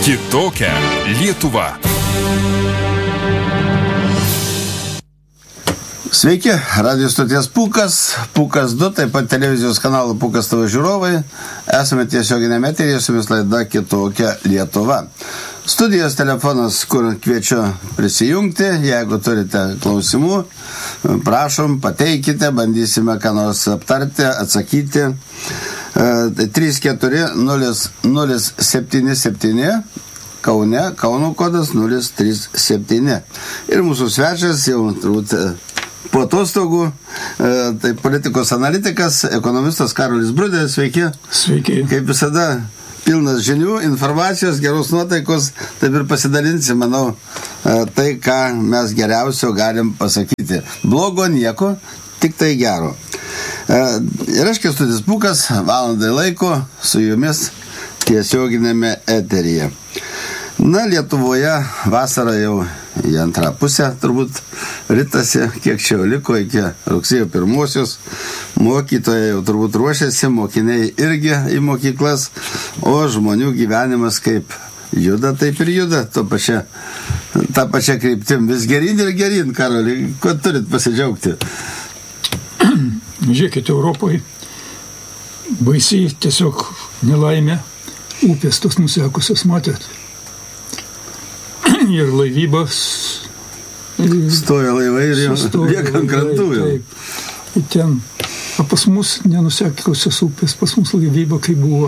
Kitokia Lietuva. Sveiki, radio stoties Pūkas 2, taip pat televizijos kanalo Pūkas TV žiūrovai. Esame tiesioginėme eteryje, su jumis laida Kitokia Lietuva. Studijos telefonas, kur kviečiu prisijungti, jeigu turite klausimų, prašom, pateikite, bandysime ką nors aptarti, atsakyti. 3400077 Kaune, Kauno kodas 037. Ir mūsų svečias jau turbūt po atostogų, tai politikos analitikas, ekonomistas Karolis Bruderis. Sveiki. Sveiki. Kaip visada, pilnas žinių, informacijos, geros nuotaikos, taip ir pasidalinsim, manau, tai, ką mes geriausio galim pasakyti. Blogo nieko, tik tai gero. Ir aš Kęstutis Pūkas, valandai laiko su jumis tiesioginėme eteryje. Na, Lietuvoje vasara jau į antrą pusę turbūt ritasi, kiek čia liko iki rugsėjo 1-osios. Mokytojai jau turbūt ruošiasi, mokiniai irgi į mokyklas, o žmonių gyvenimas kaip juda, taip ir juda. Ta pačia kryptim vis geryn ir geryn, Karoli, ko turit pasidžiaugti? Žiūrėkite, Europoje baisiai tiesiog nelaimė, upės tos nusekusios, matėt. Ir laivybos stoja laivai ir jau lieka ant krantų jau. Taip. Ten, o pas mus nenusekusios upės, pas mus laivyba kaip buvo.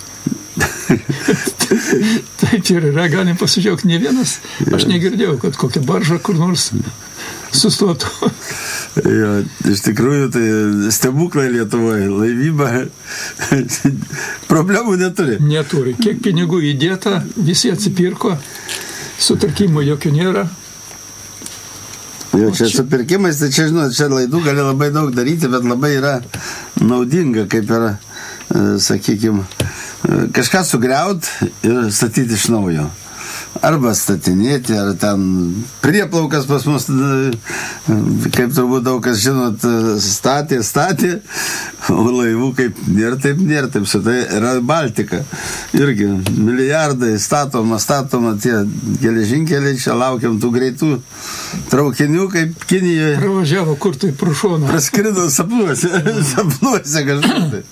Taip ir yra, galim pasidžiaugti, ne vienas. Aš negirdėjau, kad kokia barža kur nors sustotų. Jo, iš tikrųjų, tai stebuklai Lietuvoje, laivyba problemų neturi. Neturi. Kiek pinigų įdėta, visi atsipirko, sutarkimo jokio nėra. Jo, čia su pirkimais, tai čia, žinot, čia laidų gali labai daug daryti, bet labai yra naudinga, kaip yra, sakykime, kažką sugriaut ir statyti iš naujo. Arba statinėti, ar ten prieplaukas pas mus, kaip turbūt daug kas žinot, statė, o laivų kaip nėra, taip šitai yra Baltika. Irgi milijardai statoma, tie geležinkeliai, čia laukiam tų greitų traukinių, kaip Kinijoje. Pravažiavo kur tai pro šoną. Praskrido sapnuose kažkur.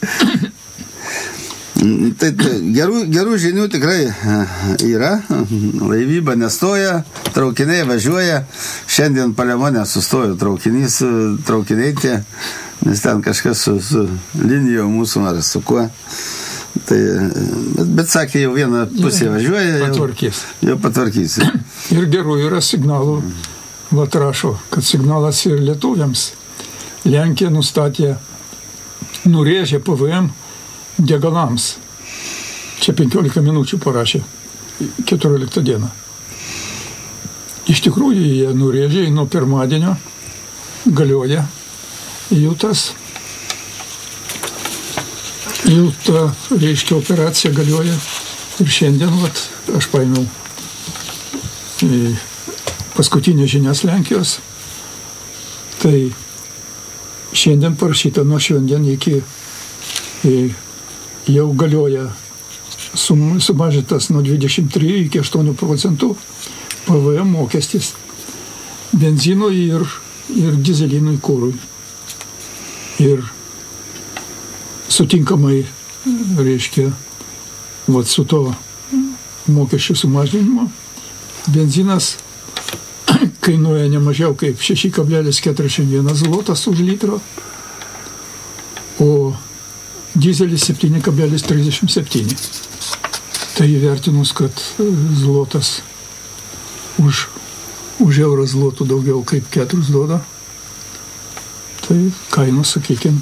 Tai gerų žinių tikrai yra, laivyba nestoja, traukiniai važiuoja, šiandien Palemonė sustojo traukiniai tie, nes ten kažkas su linijo mūsų ar su kuo, tai, bet sakė, jau vieną pusę važiuoja, jau patvarkys. Ir gerų yra signalų, vat rašo, kad signalas ir lietuviams. Lenkija nustatė, nurėžė PVM degalams. Čia 15 minučių parašė, 14 dieną. Iš tikrųjų, jie nurėžė, nuo pirmadienio galioja jau ta, reiškia, operacija galioja. Ir šiandien, vat, aš paėmiau paskutinės žinias Lenkijos. Tai šiandien parašyta, nuo šiandien iki jau galioja sumažintas nuo 23 iki 8% PVM mokestis benzino ir dizelinui kurui. Ir sutinkamai, reiškia, vat su to mokesčių sumažinimo benzinas kainuoja nemažiau kaip 6,41 zlotas už litrą, o dizelis 7,37. Tai įvertinus, kad zlotas už eurą zlotų daugiau kaip 4 duoda, tai kainos, sakykime.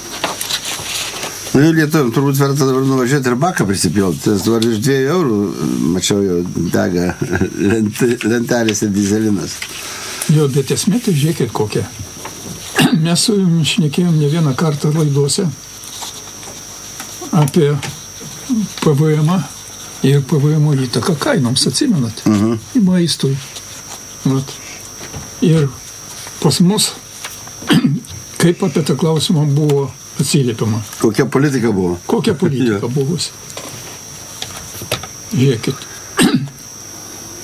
Na, lietuviam turbūt verta dabar nuvažiuoti ir baką prisipilti. Tas dabar iš 2 eurų, mačiau, jau dega lentelėse dizelinas. Jo, bet esmė, tai žiūrėkit kokia. Mes su jums šnekėjom ne vieną kartą laiduose apie PVM ir PVM įtaką kainoms, atsimenat, į maistui. Ir pas mus, kaip apie tą klausimą buvo atsiliepiama. Kokia politika buvo? Kokia politika buvusi. Žiūrėkit,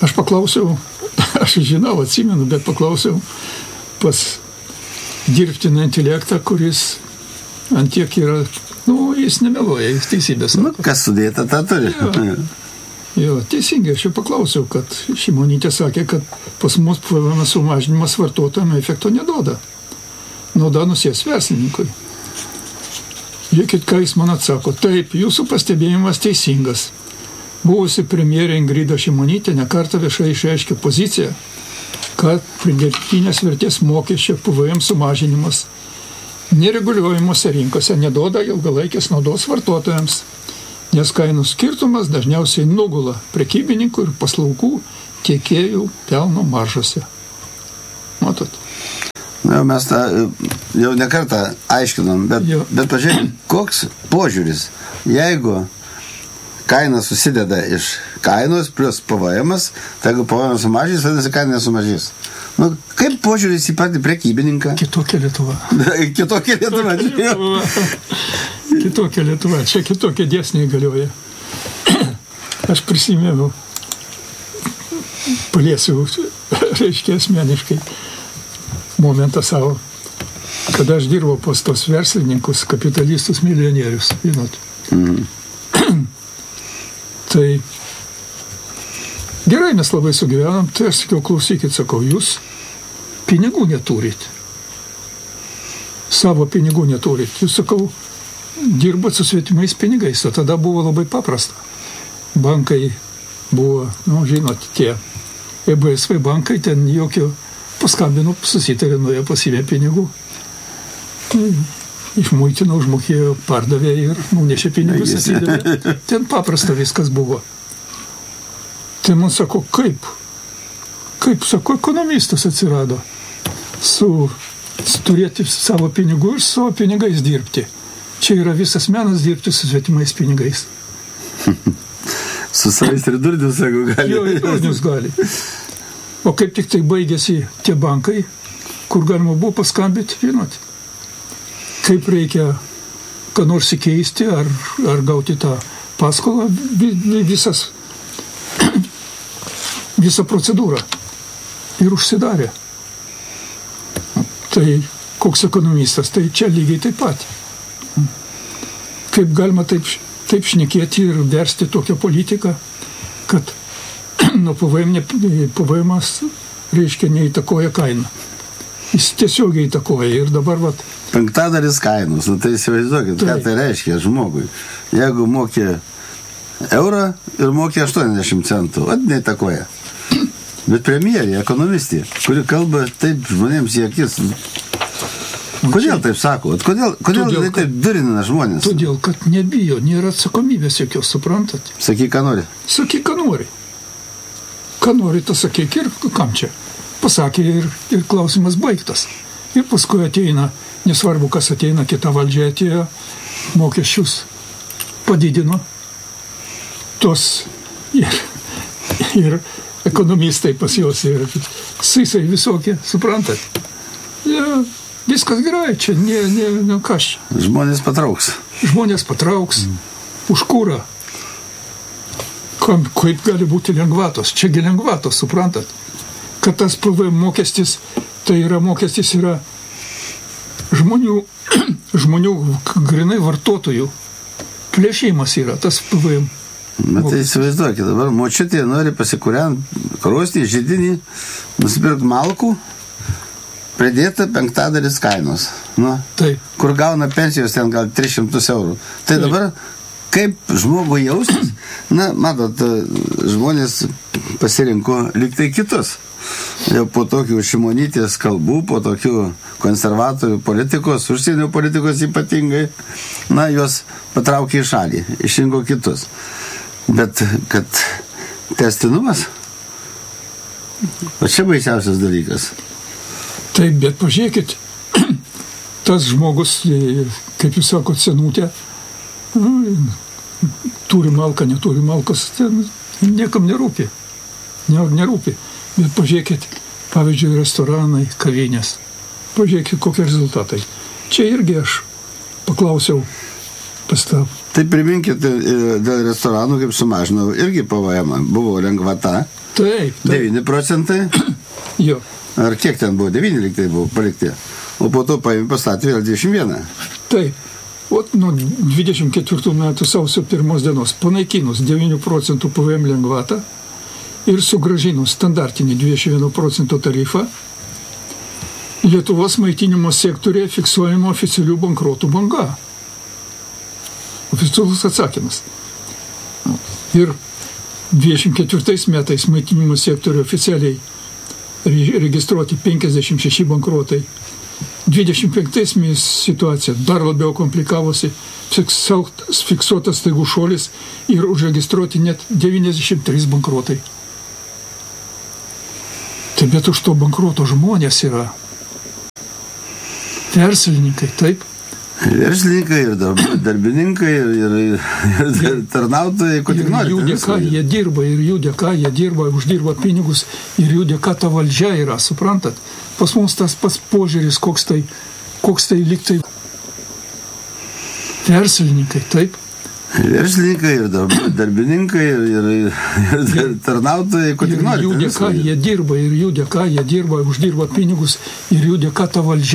Aš paklausiau, aš žinau, atsimenu, bet paklausiau pas dirbtiną intelektą, kuris antiek yra, jis nemeluoja, jis teisybę sako. Kas sudėta, tą turi. Jo, teisingai, aš jau paklausiau, kad Šimonytė sakė, kad pas mus PVM sumažinimas vartotojams efekto neduoda. Nauda nusės verslininkui. Žiūrėkit, ką jis man atsako. Taip, jūsų pastebėjimas teisingas. Buvusi premjerė Ingrida Šimonytė nekartą viešai išreiškė poziciją, kad pridėtinės vertės mokesčio PVM sumažinimas nereguliuojamuose rinkose neduoda ilgalaikės naudos vartotojams, nes kainų skirtumas dažniausiai nugula prekybininkų ir paslaugų tiekėjų pelno maržose. Matot? Mes tą jau nekartą aiškinom, bet pažiūrėkime, koks požiūris, jeigu kaina susideda iš kainos plus PVM-as, tai jeigu PVM sumažys, vadinasi, kaina nesumažys. Kaip požiūris į patį prekybininką? Kitokia Lietuva. Kitokia Lietuva. Kitokia Lietuva. Čia kitokie dėsniai galioja. Aš prisimenu, paliesiu, reiškia asmeniškai, momentą savo, kada aš dirbau pas tos verslininkus, kapitalistus, milijonierius, žinot. Tai gerai, mes labai sugyvenam, tai aš sakiau, klausykit, sakau, jūs pinigų neturit. Savo pinigų neturit. Jūs, sakau, dirbat su svetimais pinigais, o tada buvo labai paprasta. Bankai buvo, žinot, tie EBSV bankai, ten jokio paskambino, susitarė, nuėjo pasiėmė pinigų. Išmuitino, užmokėjo, pardavė ir nunešė pinigus, atidavė. Ten paprasta viskas buvo. Tai man sako, kaip, sako, ekonomistas atsirado turėti savo pinigų ir savo pinigais dirbti. Čia yra visas menas dirbti su svetimais pinigais. Su savais ir durnius, jeigu gali. Jo, ir durnius gali. O kaip tik tai baigėsi tie bankai, kur galima buvo paskambyti, žinot, kaip reikia ką nors įkeisti ar gauti tą paskolą, visą procedūrą. Ir užsidarė. Tai koks ekonomistas, tai čia lygiai taip pat. Kaip galima taip šnekėti ir versti tokią politiką, kad nuo PVM-as reiškia neįtakoja kainą. Jis tiesiogiai įtakoja ir dabar penktadalis kainos, tai įsivaizduokit, ką tai reiškia žmogui. Jeigu mokė eurą ir mokė 80 centų, neįtakoja. Bet premjerė, ekonomistė, kuri kalba taip žmonėms į akis. Kodėl taip sako? Kodėl taip durina žmonės? Todėl, kad nebijo, nėra atsakomybės jokios, suprantat? Sakyk, ką nori. Sakyk, ką nori. Ką nori, tas sakyk ir kam čia. Pasakė ir klausimas baigtas. Ir paskui ateina, nesvarbu, kas ateina, kita valdžia atėjo, mokesčius padidino. Tos ir ekonomistai pas juos ir sysai visokie, suprantat? Viskas gerai, čia ne kas čia. Žmonės patrauks. Žmonės patrauks. Už kurą. Kaip gali būti lengvatos? Čiagi lengvatos, suprantat? Kad tas PVM mokestis, tai yra mokestis yra žmonių grinai vartotojų plėšimas yra, tas PVM. Bet tai įsivaizduokit, dabar močiutė nori pasikūrenti krosnį, židinį, nusipirkti malkų, pridėta penktadalis kainos. Kur gauna pensijos ten gal 300 eurų. Tai dabar kaip žmogui jaustis? Matot, žmonės pasirinko lyg tai kitus. Jau po tokių Šimonytės kalbų, po tokių konservatorių politikos, užsienio politikos ypatingai, juos patraukė į šalį, išrinko kitus. Bet kad tęstinumas, o čia baisiausias dalykas. Taip, bet pažiūrėkit, tas žmogus, kaip jūs sakot, senutė, turi malką, neturi malkos, niekam nerūpi. Nerūpi. Bet pažiūrėkit, pavyzdžiui, restoranai, kavinės. Pažiūrėkit, kokie rezultatai. Čia irgi aš paklausiau pas tą Tai priminkit, dėl restoranų, kaip sumažinau, irgi PVM buvo lengvata. Taip. 9%. Jo. Ar kiek ten buvo? 9 liktai buvo palikti. O po to paėmė pastatė vėl 21. Taip. Ot nuo 24 metų sausio 1 dienos panaikinus 9% PVM lengvatą ir sugrąžinus standartinį 21% tarifą, Lietuvos maitinimo sektorėje fiksuojama oficialių bankrotų banga. Oficialus atsakymas. Ir 24 metais maitinimo sektoriuje oficialiai registruoti 56 bankrotai. 25 metais situacija dar labiau komplikavosi, fiksuotas staigų šuolis ir užregistruoti net 93 bankrotai. Tai bet už to bankroto žmonės yra verslininkai, taip? Verslininkai ir darbininkai ir tarnautojai, ko tik nori. Jų dėka jie dirba, ir jų dėka jie dirba, uždirba pinigus, ir jų dėka ta valdžia yra, suprantat? Pas mums tas pats požiūris, koks tai lygtai verslininkai, taip? Verslininkai ir darbininkai ir tarnautojai, ko tik nori. Jų dėka jie dirba, ir jų dėka jie dirba, uždirba pinigus, ir jų dėka ta valdžia